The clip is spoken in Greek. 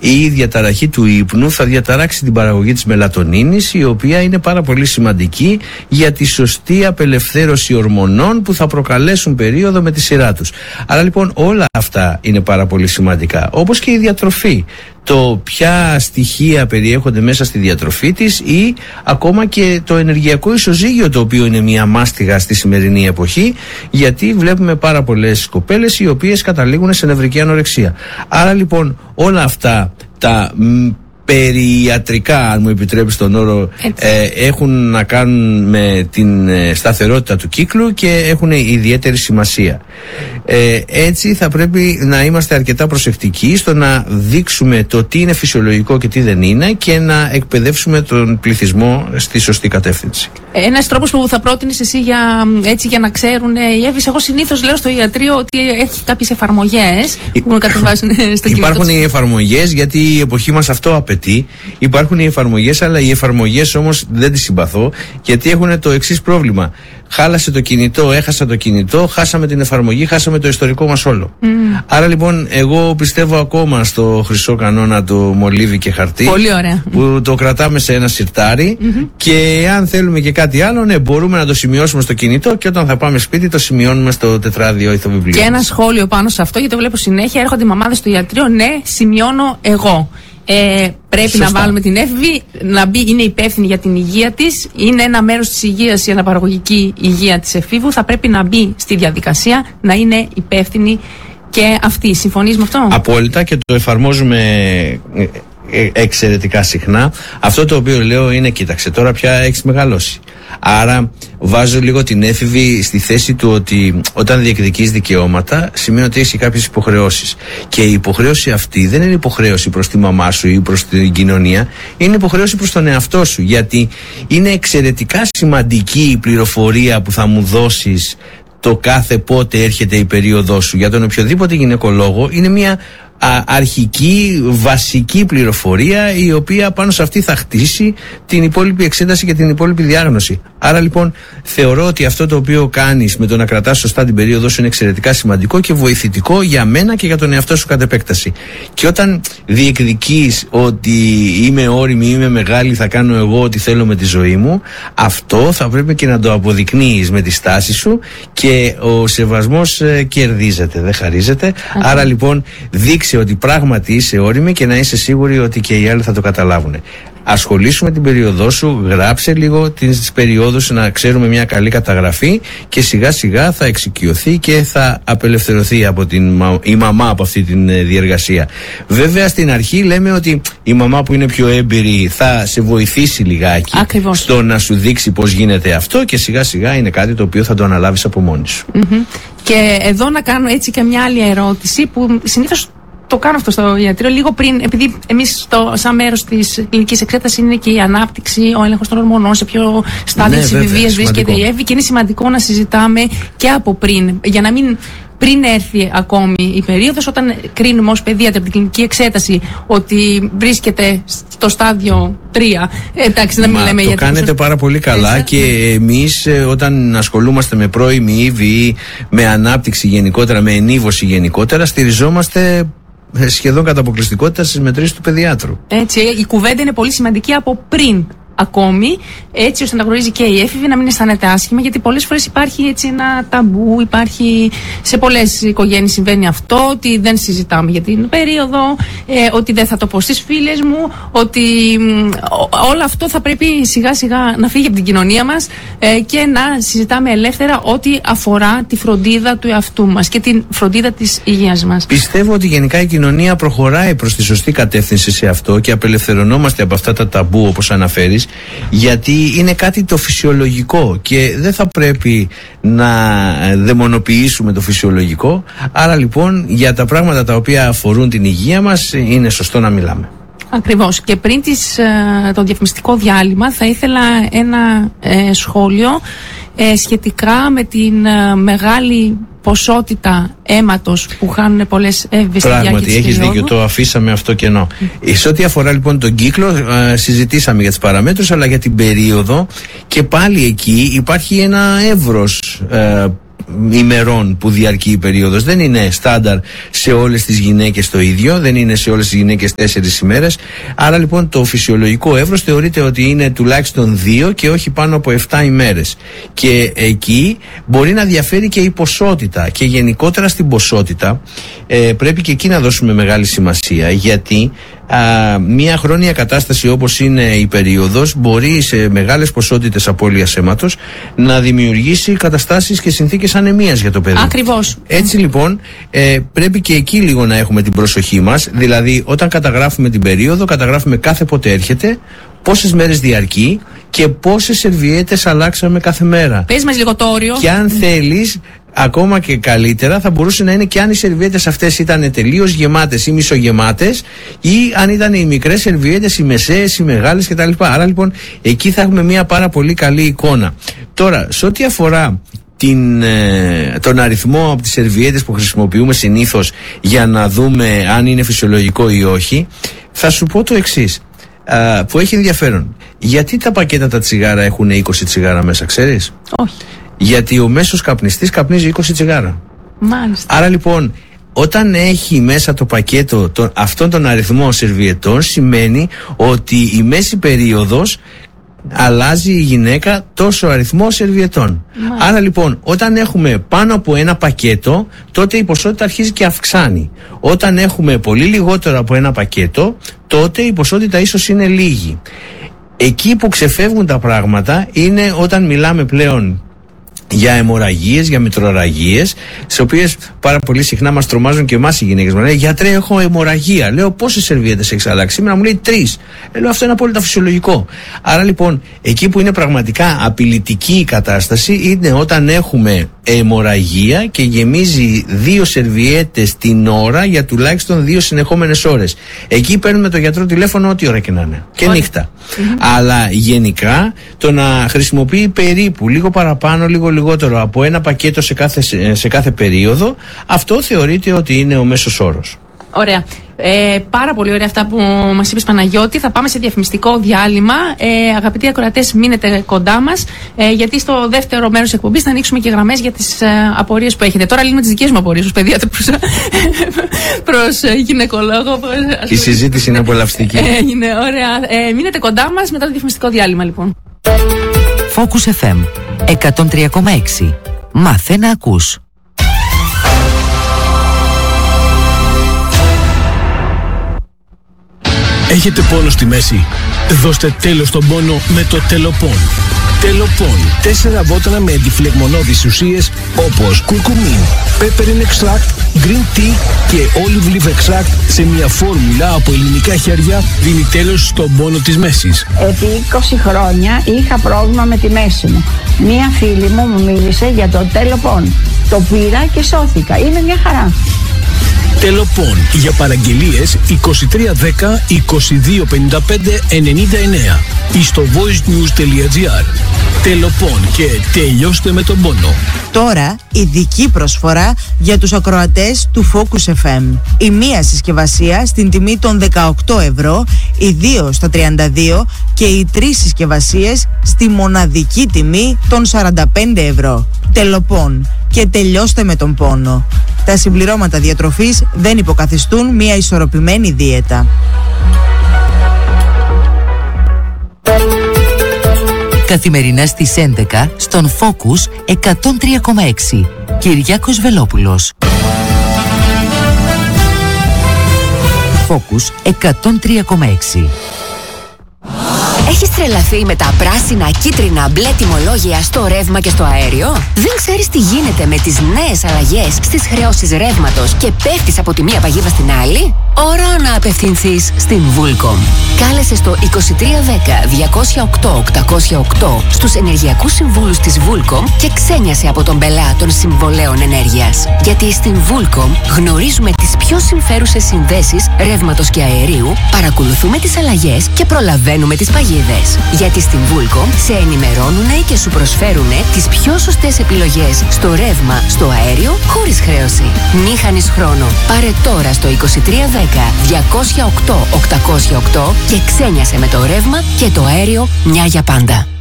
Η διαταραχή του ύπνου θα διαταράξει την παραγωγή της μελατονίνης, η οποία είναι πάρα πολύ σημαντική για τη σωστή απελευθέρωση ορμονών που θα προκαλέσουν περίοδο με τη σειρά τους. Άρα λοιπόν όλα αυτά είναι πάρα πολύ σημαντικά, όπως και η διατροφή. Το ποια στοιχεία περιέχονται μέσα στη διατροφή της ή ακόμα και το ενεργειακό ισοζύγιο, το οποίο είναι μια μάστιγα στη σημερινή εποχή, γιατί βλέπουμε πάρα πολλές κοπέλες οι οποίες καταλήγουν σε νευρική ανορεξία. Άρα λοιπόν όλα αυτά τα περιιατρικά, αν μου επιτρέπεις τον όρο, έχουν να κάνουν με την σταθερότητα του κύκλου και έχουν ιδιαίτερη σημασία. Έτσι θα πρέπει να είμαστε αρκετά προσεκτικοί στο να δείξουμε το τι είναι φυσιολογικό και τι δεν είναι και να εκπαιδεύσουμε τον πληθυσμό στη σωστή κατεύθυνση. Ένας τρόπος που θα πρότεινες εσύ για να ξέρουν οι Εύης, εγώ συνήθως λέω στο ιατρείο ότι έχει κάποιες εφαρμογές που να κατεβάσουν στο κινητό. Υπάρχουν οι εφαρμογές, γιατί η εποχή μας αυτό απαιτεί. Υπάρχουν οι εφαρμογές, αλλά οι εφαρμογές όμως δεν τις συμπαθώ, γιατί έχουν το εξής πρόβλημα. Χάλασε το κινητό, έχασα το κινητό, χάσαμε την εφαρμογή, χάσαμε το ιστορικό μας όλο. Άρα λοιπόν εγώ πιστεύω ακόμα στο χρυσό κανόνα του μολύβι και χαρτί. Πολύ ωραία. Που το κρατάμε σε ένα σιρτάρι και αν θέλουμε και κάτι άλλο, ναι, μπορούμε να το σημειώσουμε στο κινητό και όταν θα πάμε σπίτι το σημειώνουμε στο τετράδιο ηθοβιβλίο. Και ένα σχόλιο πάνω σε αυτό, γιατί το βλέπω συνέχεια, έρχονται οι μαμάδες στο ιατρείο, ναι, σημειώνω εγώ. Πρέπει Σωστά. να βάλουμε την Εύη να μπει, είναι υπεύθυνη για την υγεία της, είναι ένα μέρος της υγείας, η αναπαραγωγική υγεία της εφήβου, θα πρέπει να μπει στη διαδικασία, να είναι υπεύθυνη και αυτή. Συμφωνείς με αυτό? Απόλυτα, και το εφαρμόζουμε εξαιρετικά συχνά. Αυτό το οποίο λέω είναι, κοίταξε, τώρα πια έχεις μεγαλώσει. Άρα βάζω λίγο την έφηβη στη θέση του ότι όταν διεκδικείς δικαιώματα σημαίνει ότι έχεις κάποιες υποχρεώσεις. Και η υποχρέωση αυτή δεν είναι υποχρέωση προς τη μαμά σου ή προς την κοινωνία, είναι υποχρέωση προς τον εαυτό σου. Γιατί είναι εξαιρετικά σημαντική η πληροφορία που θα μου δώσεις το κάθε πότε έρχεται η περίοδός σου. Για τον οποιοδήποτε γυναικολόγο είναι μια αρχική, βασική πληροφορία, η οποία πάνω σε αυτή θα χτίσει την υπόλοιπη εξέταση και την υπόλοιπη διάγνωση. Άρα λοιπόν θεωρώ ότι αυτό το οποίο κάνεις με το να κρατάς σωστά την περίοδο σου είναι εξαιρετικά σημαντικό και βοηθητικό για μένα και για τον εαυτό σου κατ' επέκταση. Και όταν διεκδικείς ότι είμαι όριμη, είμαι μεγάλη, θα κάνω εγώ ό,τι θέλω με τη ζωή μου, αυτό θα πρέπει και να το αποδεικνύεις με τη στάση σου, και ο σεβασμός κερδίζεται, δεν χαρίζεται. Άρα λοιπόν δείξε ότι πράγματι είσαι όριμη και να είσαι σίγουρη ότι και οι άλλοι θα το καταλάβουν. Ασχολήσου με την περίοδό σου, γράψε λίγο τις περιόδους, να ξέρουμε μια καλή καταγραφή, και σιγά σιγά θα εξοικειωθεί και θα απελευθερωθεί από η μαμά από αυτή την διεργασία. Βέβαια στην αρχή λέμε ότι η μαμά που είναι πιο έμπειρη θα σε βοηθήσει λιγάκι. Ακριβώς. Στο να σου δείξει πώς γίνεται αυτό, και σιγά σιγά είναι κάτι το οποίο θα το αναλάβεις από μόνη σου. Και εδώ να κάνω έτσι και μια άλλη ερώτηση που συνήθως το κάνω αυτό στο ιατρείο λίγο πριν, επειδή εμείς σαν μέρος της κλινικής εξέτασης είναι και η ανάπτυξη, ο έλεγχος των ορμονών, σε ποιο στάδιο της εφηβείας βρίσκεται η Εύη, και είναι σημαντικό να συζητάμε και από πριν, για να μην πριν έρθει ακόμη η περίοδος, όταν κρίνουμε ως παιδίατροι από την κλινική εξέταση ότι βρίσκεται στο στάδιο 3. Εντάξει, να μην λέμε γιατί. Το κάνετε πάρα πολύ καλά, και εμείς όταν ασχολούμαστε με πρώιμη Εύη, με ανάπτυξη γενικότερα, με ενίβωση γενικότερα, στηριζόμαστε σχεδόν κατά αποκλειστικότητα στις μετρήσεις του παιδιάτρου. Έτσι, η κουβέντα είναι πολύ σημαντική από πριν ακόμη, έτσι ώστε να γνωρίζει και η έφηβη, να μην αισθάνεται άσχημα, γιατί πολλές φορές υπάρχει έτσι ένα ταμπού, υπάρχει σε πολλές οικογένειες συμβαίνει αυτό, ότι δεν συζητάμε για την περίοδο, ότι δεν θα το πω στις φίλες μου, ότι όλο αυτό θα πρέπει σιγά σιγά να φύγει από την κοινωνία μας και να συζητάμε ελεύθερα ό,τι αφορά τη φροντίδα του εαυτού μας και την φροντίδα της υγείας μας. Πιστεύω ότι γενικά η κοινωνία προχωράει προς τη σωστή κατεύθυνση σε αυτό και απελευθερωνόμαστε από αυτά τα ταμπού, όπως αναφέρεις, γιατί είναι κάτι το φυσιολογικό και δεν θα πρέπει να δαιμονοποιήσουμε το φυσιολογικό. Άρα λοιπόν για τα πράγματα τα οποία αφορούν την υγεία μας είναι σωστό να μιλάμε. Ακριβώς. Και πριν το διαφημιστικό διάλειμμα θα ήθελα ένα σχόλιο σχετικά με την μεγάλη ποσότητα αίματος που χάνουν πολλές Εύβοιες. Πράγματι, έχεις δίκιο, το αφήσαμε αυτό κενό. Σε ό,τι αφορά λοιπόν τον κύκλο, συζητήσαμε για τις παραμέτρους, αλλά για την περίοδο και πάλι εκεί υπάρχει ένα εύρος ημερών που διαρκεί η περίοδος. Δεν είναι στάνταρ σε όλες τις γυναίκες το ίδιο, δεν είναι σε όλες τις γυναίκες 4 ημέρες. Άρα λοιπόν το φυσιολογικό εύρος θεωρείται ότι είναι τουλάχιστον 2 και όχι πάνω από 7 ημέρες. Και εκεί μπορεί να διαφέρει και η ποσότητα, και γενικότερα στην ποσότητα πρέπει και εκεί να δώσουμε μεγάλη σημασία, γιατί μια χρόνια κατάσταση όπως είναι η περίοδος μπορεί σε μεγάλες ποσότητες απώλειας αίματος να δημιουργήσει καταστάσεις και συνθήκες ανεμίας για το παιδί. Ακριβώς. Έτσι λοιπόν πρέπει και εκεί λίγο να έχουμε την προσοχή μας. Δηλαδή όταν καταγράφουμε την περίοδο, καταγράφουμε κάθε πότε έρχεται, πόσες μέρες διαρκεί και πόσες σερβιέτες αλλάξαμε κάθε μέρα. Πες μας λίγο το όριο. Και αν θέλεις, ακόμα και καλύτερα θα μπορούσε να είναι και αν οι σερβιέτες αυτές ήταν τελείως γεμάτες ή μισογεμάτες, ή αν ήταν οι μικρές σερβιέτες, οι μεσαίες, οι μεγάλες κτλ. Άρα λοιπόν εκεί θα έχουμε μια πάρα πολύ καλή εικόνα. Τώρα, σε ό,τι αφορά τον αριθμό από τις σερβιέτες που χρησιμοποιούμε συνήθως για να δούμε αν είναι φυσιολογικό ή όχι, θα σου πω το εξής, που έχει ενδιαφέρον. Γιατί τα πακέτα τα τσιγάρα έχουν 20 τσιγάρα μέσα, ξέρεις? Όχι. Γιατί ο μέσος καπνιστής καπνίζει 20 τσιγάρα. Μάλιστα. Άρα λοιπόν, όταν έχει μέσα το πακέτο αυτόν τον αριθμό σερβιετών, σημαίνει ότι η μέση περίοδος αλλάζει η γυναίκα τόσο αριθμό σερβιετών. Άρα λοιπόν, όταν έχουμε πάνω από ένα πακέτο, τότε η ποσότητα αρχίζει και αυξάνει. Όταν έχουμε πολύ λιγότερο από ένα πακέτο, τότε η ποσότητα ίσως είναι λίγη. Εκεί που ξεφεύγουν τα πράγματα είναι όταν μιλάμε πλέον για αιμορραγίες, για μητρορραγίες, τις οποίες πάρα πολύ συχνά μας τρομάζουν και εμάς οι γυναίκες. Μου λένε, γιατρέ, έχω αιμορραγία. Λέω, πόσες σερβιέτες έχεις αλλάξει? Σήμερα μου λέει 3. Λέω, αυτό είναι απόλυτα φυσιολογικό. Άρα λοιπόν, εκεί που είναι πραγματικά απειλητική η κατάσταση είναι όταν έχουμε αιμορραγία και γεμίζει 2 σερβιέτες την ώρα για τουλάχιστον 2 συνεχόμενες ώρες. Εκεί παίρνουμε τον γιατρό τηλέφωνο ό,τι ώρα και να είναι. Και νύχτα. Αλλά γενικά το να χρησιμοποιεί περίπου λίγο παραπάνω, λίγο λιγότερο από ένα πακέτο σε κάθε περίοδο, αυτό θεωρείται ότι είναι ο μέσος όρος. Ωραία. Πάρα πολύ ωραία αυτά που μας είπες, Παναγιώτη. Θα πάμε σε διαφημιστικό διάλειμμα. Αγαπητοί ακροατές, μείνετε κοντά μας, γιατί στο δεύτερο μέρος της εκπομπής θα ανοίξουμε και γραμμές για τις απορίες που έχετε. Τώρα λύνουμε τις δικές μου απορίες ως παιδίατρο προς γυναικολόγο. Η συζήτηση είναι απολαυστική. Είναι ωραία. Μείνετε κοντά μας μετά το διαφημιστικό διάλειμμα, λοιπόν. Focus FM 103,6. Μάθε να ακούς. Έχετε πόνο στη μέση? Δώστε τέλος στον πόνο με το Τελοπών. Τελοπών. 4 βότανα με αντιφλεγμονώδεις ουσίες όπως κουρκουμίν, peppermint extract, green tea και olive leaf extract σε μια φόρμουλα από ελληνικά χέρια δίνει τέλος στον πόνο της μέσης. Επί 20 χρόνια είχα πρόβλημα με τη μέση μου. Μία φίλη μου μίλησε για το Τελοπών. Το πήρα και σώθηκα. Είναι μια χαρά. Τελοπών. Για παραγγελίες 2310 2255 99 ή στο voicenews.gr. Τελοπών και τελειώστε με τον πόνο. Τώρα ειδική προσφορά για τους ακροατές του Focus FM. Η μία συσκευασία στην τιμή των 18 ευρώ, οι 2 στα 32 και οι 3 συσκευασίες στη μοναδική τιμή των 45 ευρώ. Τελοπών και τελειώστε με τον πόνο. Τα συμπληρώματα διατροφής δεν υποκαθιστούν μια ισορροπημένη δίαιτα. Καθημερινά στις 11 στον Focus 103,6. Κυριάκος Βελόπουλος. Focus 103,6. Έχεις τρελαθεί με τα πράσινα, κίτρινα, μπλε τιμολόγια στο ρεύμα και στο αέριο? Δεν ξέρεις τι γίνεται με τις νέες αλλαγές στις χρεώσεις ρεύματος και πέφτεις από τη μία παγίδα στην άλλη? Ώρα να απευθυνθείς στην Vulcom. Κάλεσε στο 2310-208-808 στους ενεργειακούς συμβούλους της Vulcom και ξένιασε από τον πελά των συμβολέων ενέργειας. Γιατί στην Vulcom γνωρίζουμε τις πιο συμφέρουσες συνδέσεις ρεύματος και αερίου, παρακολουθούμε τις αλλαγές και προλαβαίνουμε τις παγίδες. Γιατί στην Vulcom σε ενημερώνουνε και σου προσφέρουνε τις πιο σωστές επιλογές στο ρεύμα, στο αέριο, χωρίς χρέωση. Μη χάνεις χρόνο. Πάρε τώρα στο 2310-208-808 και ξένιασε με το ρεύμα και το αέριο μια για πάντα.